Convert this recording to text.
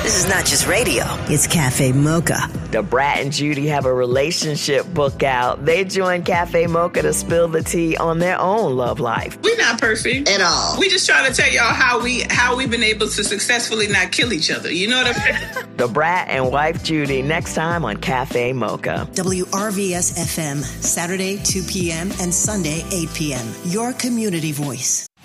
This is not just radio. It's Cafe Mocha. Da Brat and Judy have a relationship book out. They joined Cafe Mocha to spill the tea on their own love life. We're not perfect At all. We just trying to tell y'all how we've been able to successfully not kill each other. You know what I mean? Da Brat and wife Judy next time on Cafe Mocha. WRVS FM, Saturday 2 p.m. and Sunday 8 p.m. Your community voice.